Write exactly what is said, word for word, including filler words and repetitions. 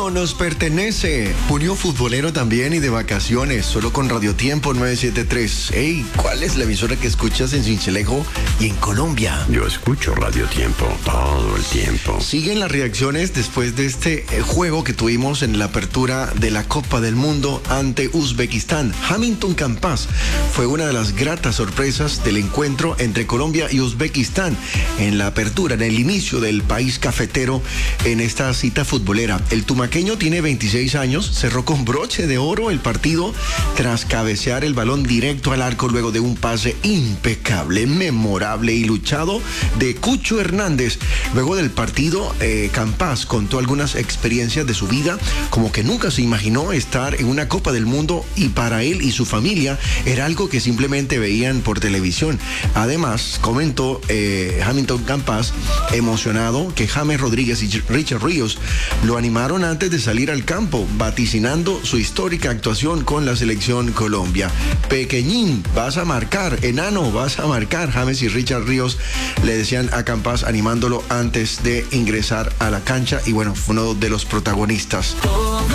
mundo nos pertenece. Junio futbolero también y de vacaciones, solo con Radio Tiempo novecientos setenta y tres. Hey, ¿cuál es la emisora que escuchas en Sincelejo y en Colombia? Yo escucho Radio Tiempo todo el tiempo. Siguen las reacciones después de este eh, juego que tuvimos en la apertura de la Copa del Mundo ante Uzbekistán. Hamilton Campas fue una de las gratas sorpresas del encuentro entre Colombia y Uzbekistán en la apertura, en el inicio del país cafetero en esta cita futbolera. El tumaqueño tiene veintiséis años, cerró con broche de oro el partido tras cabecear el balón directo al arco luego de un pase impecable, memorable y luchado de Cucho Hernández. Luego del partido, eh, Campas contó algunas experiencias de su vida, como que nunca se imaginó estar en una Copa del Mundo y para él y su familia era algo que simplemente veían por televisión. Además, comentó eh, Hamilton Campas, emocionado, que James Rodríguez y Richard Ríos lo animaron antes de salir al campo, vaticinando su histórica actuación con la selección Colombia. Pequeñín, vas a marcar, enano, vas a marcar. James y Richard Ríos le decían a Campas animándolo antes de ingresar a la cancha y bueno, fue uno de los protagonistas. Todo